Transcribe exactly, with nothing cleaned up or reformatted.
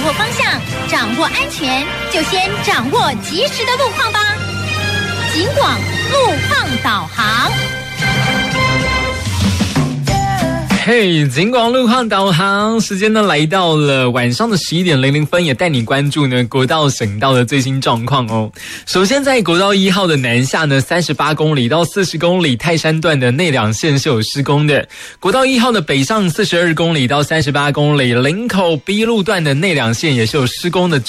握方向，掌握安全，就先掌握及时的路况吧。警广路况导航。 嘿，警广路况导航时间呢来到了晚上的十一点零零分，也带你关注呢国道省道的最新状况哦。首先在国道一号的南下呢三十八公里到四十公里泰山段的内两线是有施工的，国道一号的北上四十二公里到三十八公里林口 B 路段的内两线也是有施工的